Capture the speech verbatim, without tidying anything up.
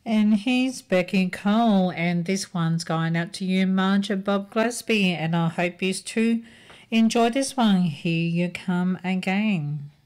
And here's Becky Cole, and this one's going out to you, Marge and Bob Glasby, and I hope you too enjoy this one. Here you come again.